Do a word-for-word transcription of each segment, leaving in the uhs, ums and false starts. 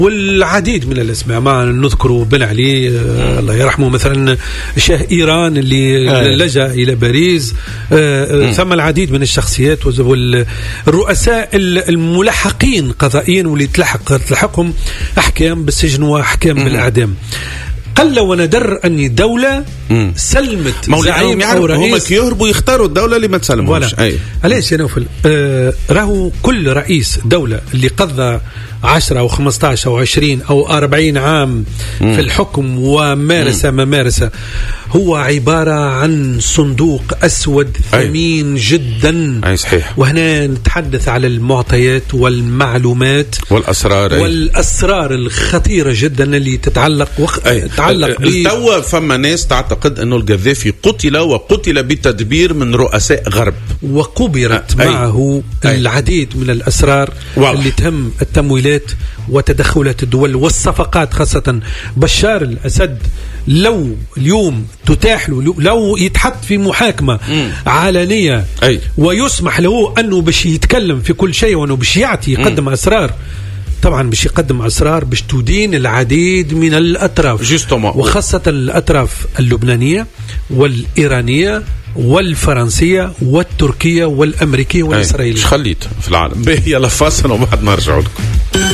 والعديد من الاسماء ما نذكره بن علي آه الله يرحمه، مثلا شاه ايران اللي آه. لجأ الى باريس، آه ثم العديد من الشخصيات والرؤساء الملحقين قضائيا واللي تلحق تلحقهم احكام بالسجن واحكام م. بالاعدام. قل وندر أني دولة سلمت زعيم أو رئيس، هم يهربوا يختاروا الدولة اللي ما تسلموش. علاش يا نوفل؟ آه راهو كل رئيس دولة اللي قضى عشرة أو خمسة عشر أو عشرين أو أربعين عام مم. في الحكم ومارس ما مارس، هو عبارة عن صندوق أسود ثمين أي. جدا. أي صحيح. وهنا نتحدث على المعطيات والمعلومات والأسرار أي. والأسرار الخطيرة جدا اللي تتعلق وخ... تتعلق ب توا فما ناس تعتقد أنه القذافي قتل وقتل بتدبير من رؤساء غرب، وقبرت أي. معه أي. العديد من الأسرار واضح. اللي تهم التمويلات وتدخلات الدول والصفقات، خاصة بشار الأسد لو اليوم تتاح له، لو يتحط في محاكمة مم. علنية أي. ويسمح له أنه باش يتكلم في كل شيء وأنه باش يعطي يقدم مم. أسرار، طبعا باش يقدم أسرار باش تدين العديد من الأطراف جيستوما. وخاصة الأطراف اللبنانية والإيرانية والفرنسية والتركية والأمريكية والإسرائيلية. ايش خليت في العالم؟ يلا فاصل وبعد ما نرجع لكم.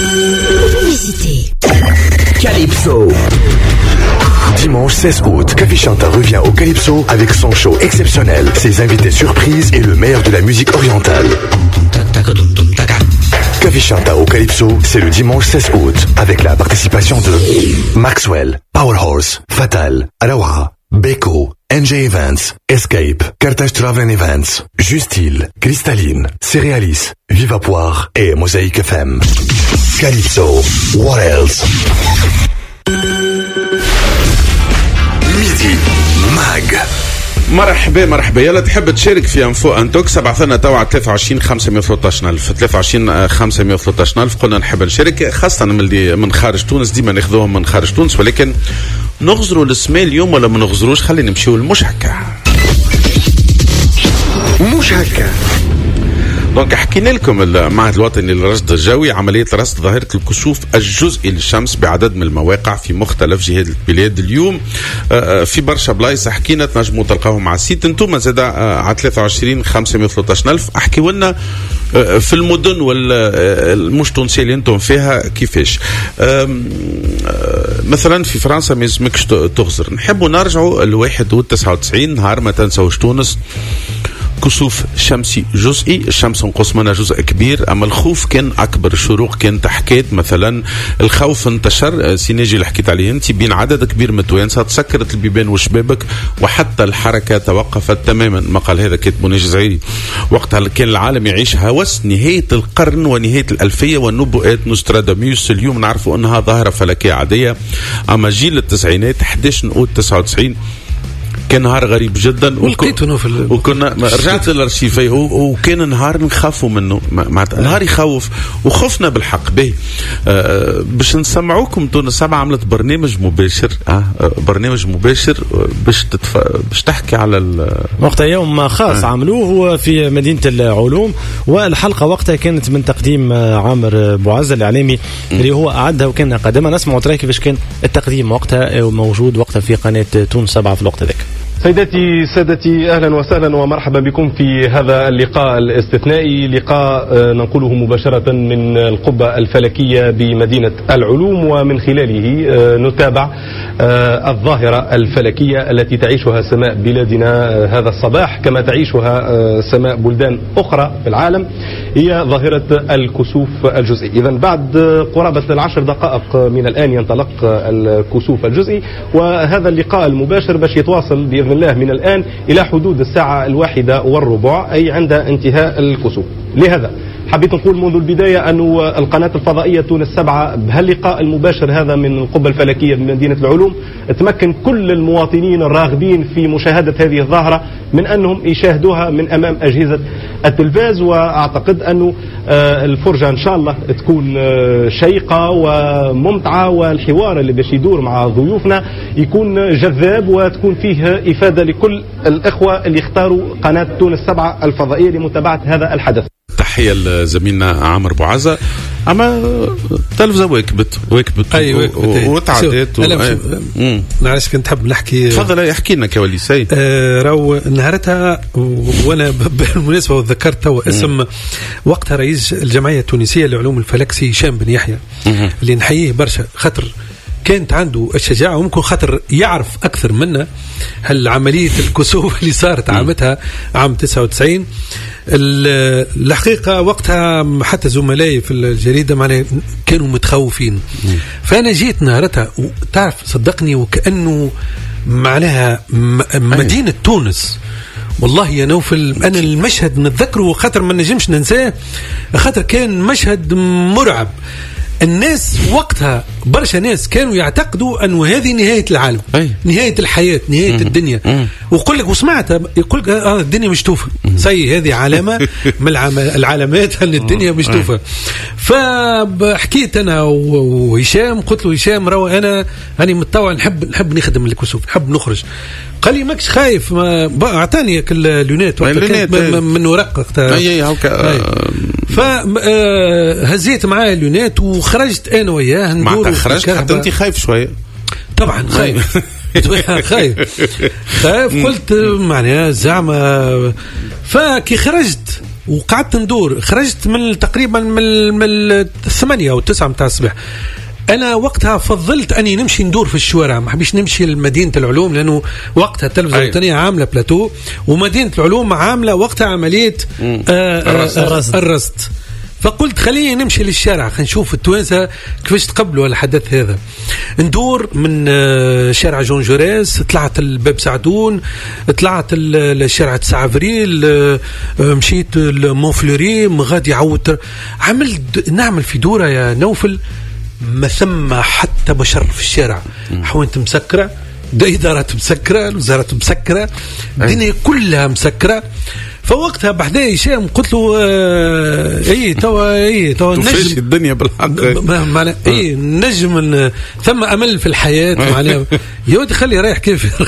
Calypso. Dimanche seize août, Café Chanta revient au Calypso avec son show exceptionnel, ses invités surprises et le meilleur de la musique orientale. Café Chanta au Calypso, c'est le dimanche seize août avec la participation de Maxwell, Powerhouse, Fatal, Arawa, Beko, N J Events, Escape, Carthage Travel Events, Justil, Cristalline, Céréalis, Viva Poire et Mosaïque F M. Calypso, what else? Midi Mag. مرحبا مرحبا. يلا تحب تشارك في انفو انتوكس ابعث لنا توا على ثلاثة وعشرين خمسمية وثلاثة عشر ثلاثة وعشرين خمسمية وثلاثة عشر. قلنا نحب نشارك خاصة من اللي من خارج تونس، ديما ناخذوهم من خارج تونس، ولكن نغزروا الاسماء اليوم ولا ما نغزروش؟ خلينا نمشيو لمش هكا مش هكا. دونك حكينا لكم المعهد الوطني للرصد الجوي عملية رصد ظاهرة الكسوف الجزئي للشمس بعدد من المواقع في مختلف جهات البلاد اليوم في برشا بلايص. حكينا تنجموا تلقاهم على السيت. انتم زاد على ثلاثة وعشرين خمسمية وثلاثة عشر ألف احكيوا لنا في المدن والمش تونسية اللي انتم فيها كيفاش. مثلا في فرنسا ما يسمكش تغزر. نحبوا نرجعوا الواحد والتسعة وتسعين نهار ما تنسوش تونس كسوف شمسي جزئي، الشمس نقص منها جزء كبير اما الخوف كان اكبر. الشروق كانت حكايه مثلا الخوف انتشر سيناجي اللي حكيت عليه انت بين عدد كبير من التوانسه، تسكرت البيبان وشبابك وحتى الحركه توقفت تماما. ما قال هذا كاتب ناجي زعيري. وقتها كان العالم يعيش هوس نهايه القرن ونهايه الالفيه والنبوءات نوستراداموس. اليوم نعرفوا انها ظاهره فلكيه عاديه، اما جيل التسعينات أحد عشر نقول تسعة وتسعين كان نهار غريب جدا. وكنا رجعت للارشيف وكان نهار نخافوا منه، نهار يخوف وخفنا بالحق به. آه باش نسمعوكم تونس سبعة عملت برنامج مباشر آه برنامج مباشر باش تتف... باش تحكي على وقتها يوم خاص آه. عملوه في مدينة العلوم، والحلقة وقتها كانت من تقديم عامر بوعزة الإعلامي اللي هو أعدها وكان قدمها. نسمع ترى كيفاش كان التقديم وقتها موجود وقتها في قناة تونس سبعة في الوقت ذاك. سيداتي سادتي أهلا وسهلا ومرحبا بكم في هذا اللقاء الاستثنائي، لقاء ننقله مباشرة من القبة الفلكية بمدينة العلوم، ومن خلاله نتابع الظاهرة الفلكية التي تعيشها سماء بلادنا هذا الصباح كما تعيشها سماء بلدان أخرى في العالم، هي ظاهرة الكسوف الجزئي. إذن بعد قرابة العشر دقائق من الآن ينطلق الكسوف الجزئي، وهذا اللقاء المباشر باش يتواصل بإذن الله من الآن إلى حدود الساعة الواحدة والربع، أي عند انتهاء الكسوف. لهذا حبيت نقول منذ البداية أن القناة الفضائية تونس سبعة بهاللقاء المباشر هذا من القبة الفلكية بمدينة العلوم تمكن كل المواطنين الراغبين في مشاهدة هذه الظاهرة من أنهم يشاهدوها من أمام أجهزة التلفاز. وأعتقد أن الفرجة إن شاء الله تكون شيقة وممتعة، والحوار اللي باش يدور مع ضيوفنا يكون جذاب وتكون فيه إفادة لكل الإخوة اللي اختاروا قناة تونس سبعة الفضائية لمتابعة هذا الحدث. تحيه لزميلنا عامر بوعزه. اما التلفزه واكبت واكبت اي وتعدت انا معلش كنت حاب نحكي. تفضل احكي لنا كولي سي. آه راهو نهارتها وانا بالمناسبه وذكرت تو اسم وقتها رئيس الجمعيه التونسيه لعلوم الفلك سي هشام بن يحيى اللي نحييه برشا خاطر كانت عنده الشجاعة وممكن خاطر يعرف أكثر منا هالعملية الكسوف اللي صارت عامتها عام تسعة وتسعين. الحقيقة وقتها حتى زملائي في الجريدة معنا كانوا متخوفين. فأنا جيت نهارتها وتعرف صدقني وكأنه معناها مدينة تونس. والله يا نوفل أنا المشهد نتذكره خاطر ما نجمش ننساه خاطر كان مشهد مرعب. الناس وقتها برشا ناس كانوا يعتقدوا أنه هذه نهاية العالم أي. نهاية الحياة نهاية مم. الدنيا مم. ويقول لك وسمعت يقول لك آه الدنيا مشتوفة سي هذه علامة من العلامات أن الدنيا مشتوفة. فحكيت أنا وهشام قلت له هشام رو أنا أنا متطوع نحب نحب نخدم الكسوف نحب نخرج. قال لي ماكش خايف ما اعطاني اللونات من ورق وقتها اي هكا فهزيت معاه اللونات وخرجت انا وياه ندور. خرجت حتى انت خايف شويه طبعا خايف خايف خايف قلت معناها زعما. فكي خرجت وقعدت ندور خرجت من تقريبا من الثمانية او التسعة متاع الصباح. أنا وقتها فضلت أني نمشي ندور في الشوارع ما حبيش نمشي لمدينة العلوم لأنه وقتها التلفزة الوطنية عاملة بلاتو ومدينة العلوم عاملة وقتها عملية آه آه الرصد. فقلت خليني نمشي للشارع خلينا نشوف التوانسة كيفاش تقبلوا الحدث هذا. ندور من شارع جون جوريس طلعت الباب سعدون طلعت الشارع تسعة افريل مشيت المونفلوري غادي عاود عملت نعمل في دورة يا نوفل ما ثم حتى بشر في الشارع حوانت مسكرة إدارات مسكرة الوزارات مسكرة الدنيا كلها مسكرة. فوقتها بحداي هشام قلت له آه اي توا اي توا نجم الدنيا بالحق معنا اي نجم ثم امل في الحياه معناها يا ودي خلي رايح كيف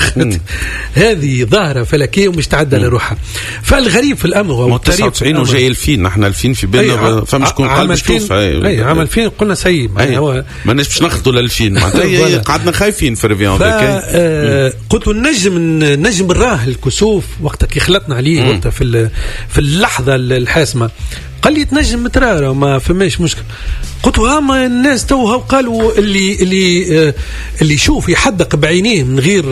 هذه ظاهره فلكيه ومش تعدى لروحها. فالغريب في الامر هو تسعة وتسعين وجاي الفين نحن الفين في بالنا فما شكون قال باش تشوف اي عام الفين قلنا سي هو ماناش باش ناخذوا للفين معناتها قعدنا خايفين في الريفيون ذاك. قلت له نجم نجم راه الكسوف وقتها كي خلطنا عليه وقتها في في اللحظة الحاسمة. قال لي تنجم مترارة ما فماش مشكلة. قلت له هما الناس توها وقالوا اللي اللي اللي يشوف يحدق بعينيه من غير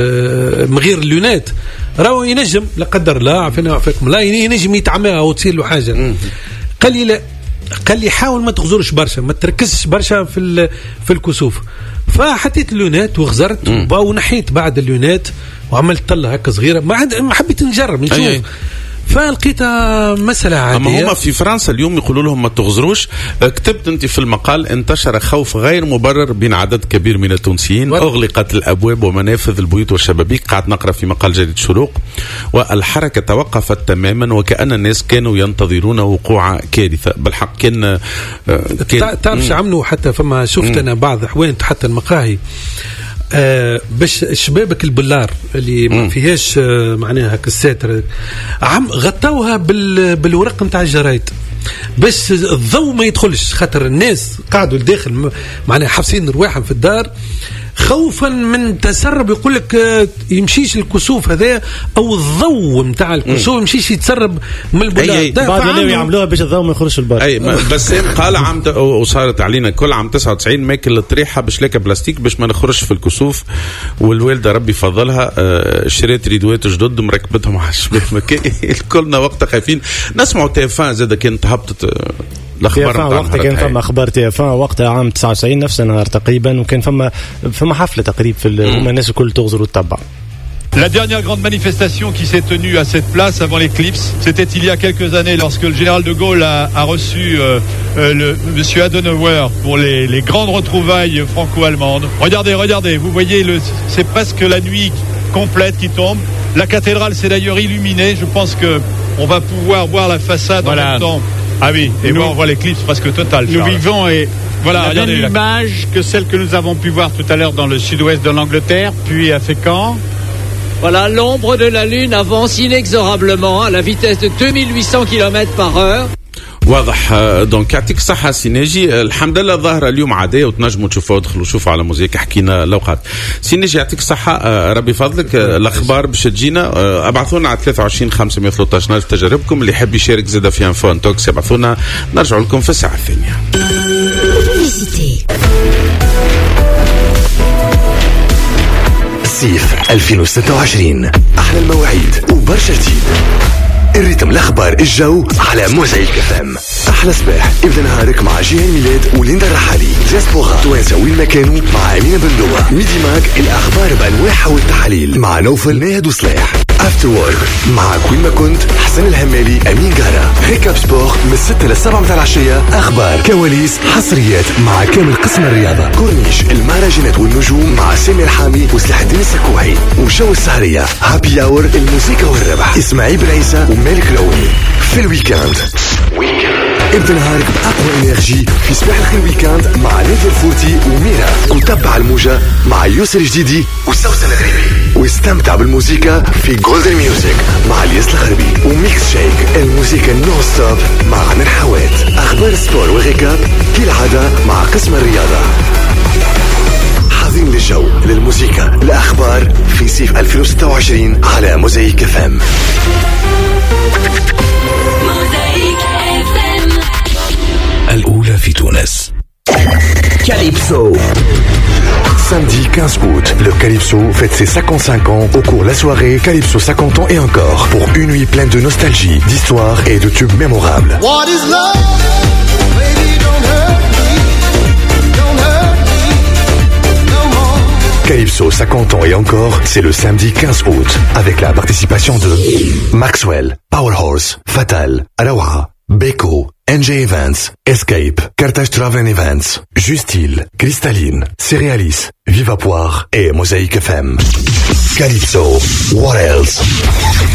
من غير اللونات راهو ينجم لا قدر الله عفنا وعفاكم لا ينجم يتعمى او تصير له حاجة. قال لي لا قال لي حاول ما تغزرش برشا ما تركزش برشا في في الكسوف. فحطيت اللونات وغزرت ونحيت بعد اللونات وعملت طلة هكا صغيرة ما حبيت نجرب نشوف. فلقيتها مسألة عادية. أما هما في فرنسا اليوم يقولوا لهم ما تغزروش. كتبت أنت في المقال انتشر خوف غير مبرر بين عدد كبير من التونسيين أغلقت الأبواب ومنافذ البيوت والشبابيك. قاعد نقرأ في مقال جريدة الشروق والحركة توقفت تماما وكأن الناس كانوا ينتظرون وقوع كارثة. بالحق كان, كان تعرفش عملوا حتى فما شفت أنا بعض أحوان حتى المقاهي آه باش شبابك البلار اللي ما فيهاش آه معناها كالساتر عم غطوها بال بالورق نتاع الجرايد بس الضوء ما يدخلش خاطر الناس قاعدوا لداخل معناها حابسين رواحهم في الدار خوفا من تسرب. يقول لك يمشيش الكسوف هذا او الضوء نتاع الكسوف يمشيش يتسرب من البلاد. بعد اللي يعملوها باش الضوء ما يخرجش البر. اي بس قال عام وصارت علينا كل عام تسعة وتسعين ماكل الطريحه بشلاكه بلاستيك باش ما نخرجش في الكسوف. والوالده ربي فضلها شريت ريدوات جدد مركبتهم على الشباك كلنا وقتها خايفين. نسمعوا تيفان زاد كانت هبطت الاخبار وقتها كان فما اخبار تيفان وقتها عام تسعة وتسعين نفس النهار تقريبا وكان فما فما حفله تقريبا في هما الناس الكل تغزر وتتبع. La dernière grande manifestation qui s'est tenue à cette place avant l'éclipse, c'était il y a quelques années lorsque le général de Gaulle a, a reçu euh, euh, le monsieur Adenauer pour les, les grandes retrouvailles franco-allemandes. Regardez, regardez, vous voyez, le, c'est presque la nuit complète qui tombe. La cathédrale s'est d'ailleurs illuminée. Je pense que on va pouvoir voir la façade voilà. en même temps. Ah oui, et nous, on voit l'éclipse presque totale. Nous Charles. vivons et voilà, la même image que celle que nous avons pu voir tout à l'heure dans le sud-ouest de l'Angleterre, puis à Fécamp. Voilà, l'ombre de la Lune avance inexorablement à la vitesse de deux mille huit cents kilomètres par heure. واضح. دونك يعطيك الصحة سي ناجي. الحمد لله الظاهرة اليوم عادية وتنجموا تشوفوا ودخلوا شوفوا على موزيك حكينا لوقات. سي ناجي يعطيك الصحة ربي فضلك. الأخبار باش تجينا ابعثونا على ثلاثة وعشرين خمسمية وثلاثة عشر نعرف تجاربكم. اللي يحب يشارك زاده في انفو توكس يبعثونا نرجع لكم في الساعة الثانية. صيف ألفين وستة وعشرين أحلى المواعيد وبرشا جديد. الريتم الأخبار الجو على موزايك اف ام. أحلى صباح ابدا نهارك مع جيهان ميلاد وليندا الرحالي. جاسبوغا توانسة وين ما كانوا مع أمينة بندوة. ميدي ماك الأخبار بأنواعها والتحاليل مع نوفل ناهد وصلاح. افتر وورك مع كوين ما كنت حسن الهمالي أمين قارة. ريكاب سبور من ستة للسبعة متاع العشية. أخبار كواليس حصريات مع كامل قسم الرياضة. كورنيش المهرجانات والنجوم مع سامي الحامي وسلاح الدين السكوحي. وشو السهرية هابي اور الموسيقى والربح إسماعيل بن عيسى ومالك العوني. في الويكاند ابدا نهارك بأقوى انرجي في صباح الخير ويكاند مع نادر فوتي وميرا. وتبع الموجة مع يسر جديدي وسوسن الغريبي. واستمتع بالموسيقى في جولدن ميوزك مع الياس الغربي. وميكس شيك الموسيقى نو ستوب مع عمر حوات. اخبار السبور وريكاب كالعادة مع قسم الرياضة. حاضرين للجو للموسيقى الاخبار في صيف ألفين وستة وعشرين على موزايك اف ام. الأولى في تونس. Calypso. Samedi quinze août, le Calypso fête ses cinquante-cinq ans. Au cours de la soirée, Calypso cinquante ans et encore. Pour une nuit pleine de nostalgie, d'histoire et de tubes mémorables. What is love? Baby, don't hurt me. Don't hurt me no more. Calypso cinquante ans et encore, c'est le samedi quinze août. Avec la participation de Maxwell, Powerhorse, Fatal, Arawa, Beko, N J Events, Escape, Carthage Travel Events, Justil, Cristalline, Cerealis, Viva Poire et Mosaïque F M. Calypso, what else?